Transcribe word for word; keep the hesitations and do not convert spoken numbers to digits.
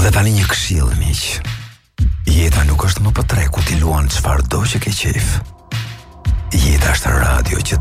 Dhe tani një këshill, miq. Jeta nuk është më për tre ku ti luan çfarëdo që ke qef. Jeta është radio që